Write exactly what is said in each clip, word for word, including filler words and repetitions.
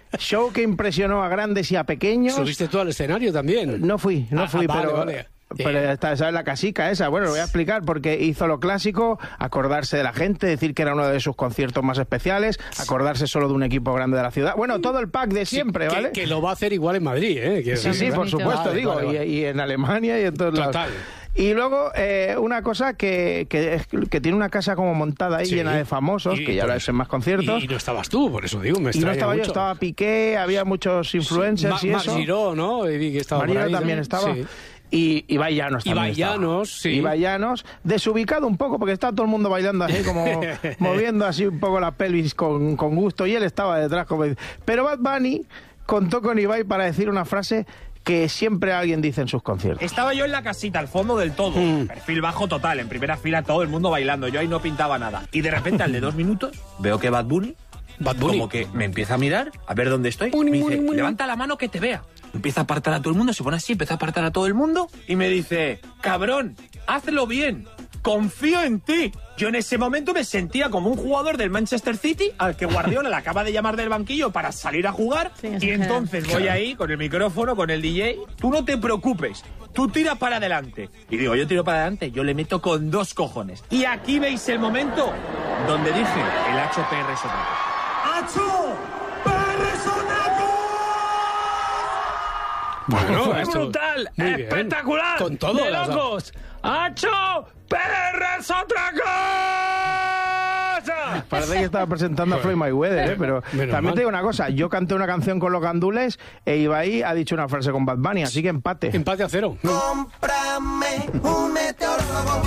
show que impresionó a grandes y a pequeños. ¿Subiste tú al escenario también? No fui, no ah, fui, ah, vale, pero... Vale. Pero esta, ¿sabes la casica esa? Bueno, lo voy a explicar porque hizo lo clásico, acordarse de la gente, decir que era uno de sus conciertos más especiales, acordarse solo de un equipo grande de la ciudad. Bueno, todo el pack de siempre, sí, ¿vale? Que, que lo va a hacer igual en Madrid, ¿eh? Que sí, sí, por supuesto, vale, digo, vale, vale. Y, y en Alemania y en todos lados. Total. Y luego, eh, una cosa que, que, que tiene una casa como montada ahí, sí, llena de famosos, y, que ya lo ves en más conciertos. Y, y no estabas tú, por eso digo, me extraña. Y no estaba mucho. yo, estaba Piqué, había muchos influencers, sí, Ma, y eso. Marc Giró, ¿no? Y vi que estaba Marc Giró por ahí, también ¿no? estaba. Sí. Y Ibai Llanos también Ibai Llanos, sí. Ibai Llanos, desubicado un poco, porque está todo el mundo bailando así, como moviendo así un poco la pelvis con, con gusto, y él estaba detrás. Como... Pero Bad Bunny contó con Ibai para decir una frase que siempre alguien dice en sus conciertos. Estaba yo en la casita, al fondo del todo, mm. perfil bajo total, en primera fila todo el mundo bailando, yo ahí no pintaba nada. Y de repente, al de dos minutos, veo que Bad Bunny, Bad Bunny como que me empieza a mirar, a ver dónde estoy, Bunny, me dice, Bunny, Bunny. levanta la mano que te vea. Empieza a apartar a todo el mundo, se pone así, empieza a apartar a todo el mundo y me dice, cabrón, hazlo bien, confío en ti. Yo en ese momento me sentía como un jugador del Manchester City al que Guardiola le acaba de llamar del banquillo para salir a jugar, sí, y entonces voy ahí con el micrófono, con el D J, tú no te preocupes, tú tiras para adelante. Y digo, yo tiro para adelante, yo le meto con dos cojones. Y aquí veis el momento donde dije, el H P R es otra cosa. ¡H P R es otra cosa! Bueno, fue brutal, espectacular, con todo de locos. ¡H P R es otra cosa! Parece que estaba presentando a Floyd Mayweather, ¿eh? Pero Menos también mal. Te digo una cosa, yo canté una canción con los gandules e Ibai ha dicho una frase con Bad Bunny, así que empate. Empate a cero. Cómprame un meteorólogo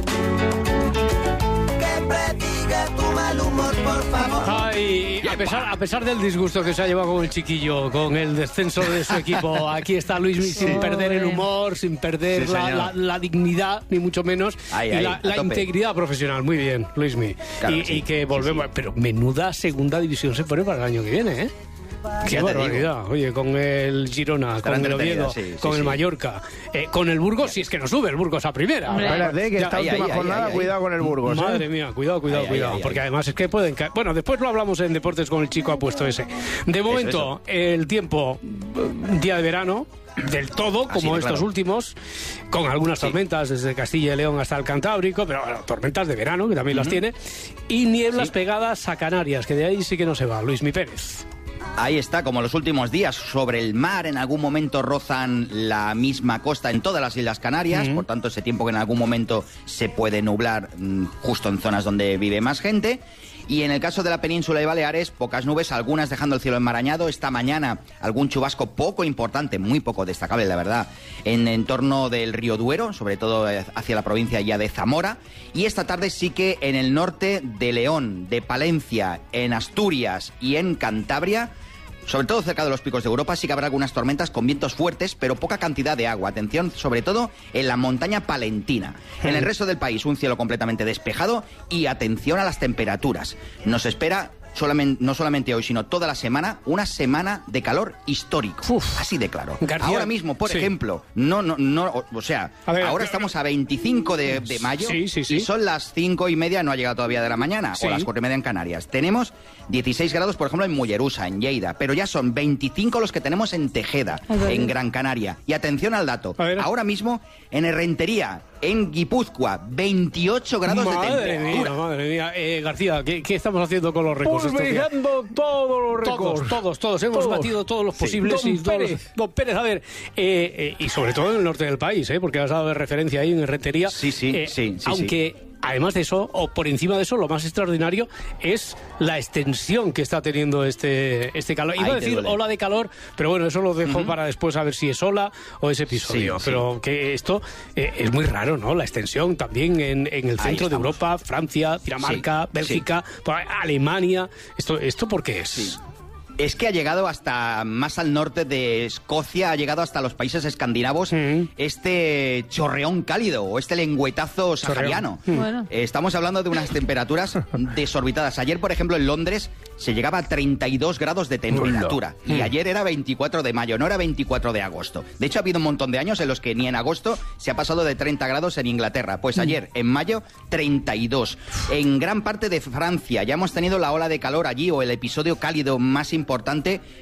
que prediga tu mal humor, por favor. Ay, a pesar, a pesar del disgusto que se ha llevado con el chiquillo, con el descenso de su equipo, aquí está Luismi sí. sin perder el humor, sin perder sí, la, la, la dignidad, ni mucho menos, ay, y ay, la, la integridad profesional. Muy bien, Luismi. Claro, y, sí. y que volvemos, sí, sí. Pero menuda segunda división se pone para el año que viene, ¿eh? Qué ya barbaridad. Oye, con el Girona, Estarán con el Oviedo, sí, con sí, el sí. Mallorca, eh, con el Burgos, si es que no sube el Burgos a primera. Espérate, que esta ay, última ay, jornada, ay, cuidado ay. con el Burgos. Madre ¿eh? mía, cuidado, cuidado, ay, cuidado. Ay, porque ay. además es que pueden caer. Bueno, después lo hablamos en Deportes con el chico apuesto ese. De momento, eso, eso. el tiempo, día de verano. Del todo, como de estos claro. últimos, con algunas sí. tormentas desde Castilla y León hasta el Cantábrico, pero bueno, tormentas de verano, que también uh-huh. las tiene, y nieblas sí. pegadas a Canarias, que de ahí sí que no se va. Luismi Pérez. Ahí está, como los últimos días, sobre el mar, en algún momento rozan la misma costa en todas las Islas Canarias, uh-huh. por tanto ese tiempo que en algún momento se puede nublar mmm, justo en zonas donde vive más gente. Y en el caso de la península y Baleares, pocas nubes, algunas dejando el cielo enmarañado. Esta mañana algún chubasco poco importante, muy poco destacable, la verdad, en entorno del río Duero, sobre todo hacia la provincia ya de Zamora. Y esta tarde sí que en el norte de León, de Palencia, en Asturias y en Cantabria, sobre todo cerca de los picos de Europa, sí que habrá algunas tormentas con vientos fuertes, pero poca cantidad de agua. Atención, sobre todo en la montaña palentina. En el resto del país, un cielo completamente despejado y atención a las temperaturas. Nos espera... Solamente, no solamente hoy, sino toda la semana, una semana de calor histórico. Uf, así de claro. García, ahora mismo, por sí. ejemplo, no, no, no, o, o sea, a ver, ahora estamos a veinticinco de, de mayo sí, sí, sí. y son las cinco y media, no ha llegado todavía de la mañana, sí. o las cuatro y media en Canarias. Tenemos dieciséis grados, por ejemplo, en Mollerusa, en Lleida, pero ya son veinticinco los que tenemos en Tejeda, en Gran Canaria. Y atención al dato, ahora mismo en Errentería, en Guipúzcoa, veintiocho grados madre de temperatura. Mía, madre mía, eh, García, ¿qué, ¿qué estamos haciendo con los récords? Pulverizando todos los récords. Todos, todos, todos. Hemos todos. batido todos los posibles. Sí. Don y todos Pérez. Los, Don Pérez, a ver, eh, eh, y sobre todo en el norte del país, eh, porque has dado de referencia ahí en Errentería. Sí, sí, eh, sí, sí. Aunque... Sí. Además de eso, o por encima de eso, lo más extraordinario es la extensión que está teniendo este, este calor. Iba a decir ola de calor, pero bueno, eso lo dejo uh-huh. para después a ver si es ola o es episodio. Sí, pero sí. que esto eh, es muy raro, ¿no? La extensión también en, en el centro de Europa, Francia, Dinamarca, sí, Bélgica, sí. Alemania. ¿Esto, esto por qué es? Sí. Es que ha llegado hasta más al norte de Escocia, ha llegado hasta los países escandinavos mm. este chorreón cálido o este lengüetazo sahariano. Mm. Bueno. Estamos hablando de unas temperaturas desorbitadas. Ayer, por ejemplo, en Londres se llegaba a treinta y dos grados de temperatura. Mm. Y ayer era veinticuatro de mayo, no era veinticuatro de agosto. De hecho, ha habido un montón de años en los que ni en agosto se ha pasado de treinta grados en Inglaterra. Pues ayer, en mayo, treinta y dos. En gran parte de Francia ya hemos tenido la ola de calor allí o el episodio cálido más importante